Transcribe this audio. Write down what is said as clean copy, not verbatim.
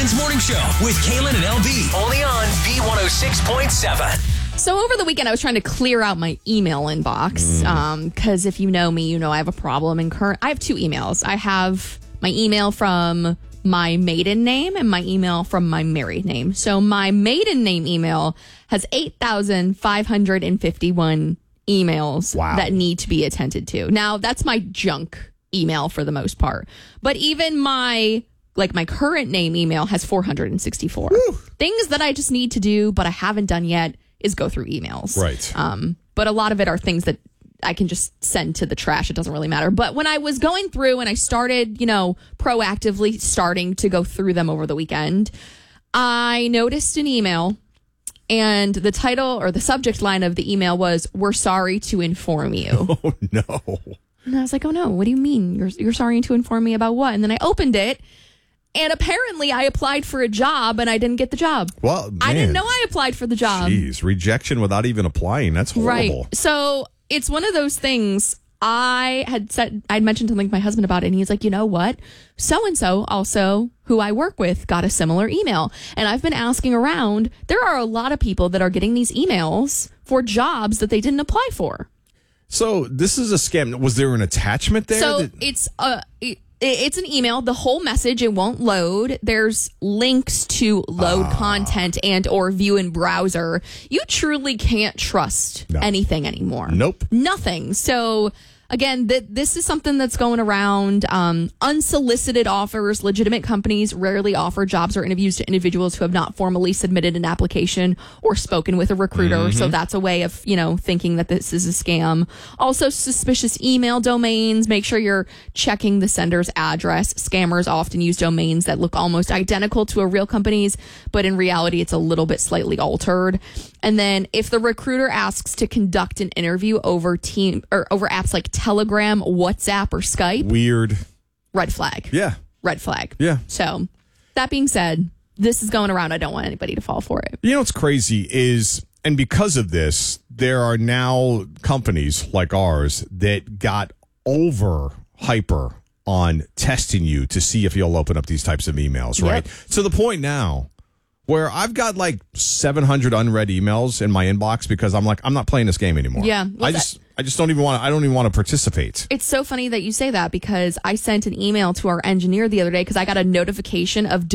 Lynn's Morning Show with Kaylin and LB. Only on B106.7. So over the weekend, I was trying to clear out my email inbox because if you know me, you know I have a problem. I have two emails. I have my email from my maiden name and my email from my married name. So my maiden name email has 8,551 emails that need to be attended to. Now, that's my junk email for the most part. But even my current name email has 464. Woo. Things that I just need to do, but I haven't done yet, is go through emails. Right. But a lot of it are things that I can just send to the trash. It doesn't really matter. But when I was going through and I started, proactively starting to go through them over the weekend, I noticed an email and the title or the subject line of the email was, "We're sorry to inform you." Oh, no. And I was like, oh, no, what do you mean? You're sorry to inform me about what? And then I opened it. And apparently I applied for a job and I didn't get the job. Well, man, I didn't know I applied for the job. Jeez, rejection without even applying. That's horrible. Right. So it's one of those things. I'd mentioned to my husband about it, and he's like, you know what? So-and-so also, who I work with, got a similar email. And I've been asking around. There are a lot of people that are getting these emails for jobs that they didn't apply for. So this is a scam. Was there an attachment there? So it's an email. The whole message, it won't load. There's links to load content and or view in browser. You truly can't trust anything anymore. Nope. Nothing. So again, this is something that's going around. Unsolicited offers. Legitimate companies rarely offer jobs or interviews to individuals who have not formally submitted an application or spoken with a recruiter. Mm-hmm. So that's a way of, thinking that this is a scam. Also, suspicious email domains. Make sure you're checking the sender's address. Scammers often use domains that look almost identical to a real company's, but in reality, it's a little bit slightly altered. And then if the recruiter asks to conduct an interview over apps like Telegram, WhatsApp, or Skype. Weird. Red flag. Yeah. Red flag. Yeah. So that being said, this is going around. I don't want anybody to fall for it. You know what's crazy is, and because of this, there are now companies like ours that got hyper on testing you to see if you'll open up these types of emails, right? Yep. To the point now where I've got like 700 unread emails in my inbox because I'm not playing this game anymore. Yeah. I just don't even want to participate. It's so funny that you say that because I sent an email to our engineer the other day because I got a notification of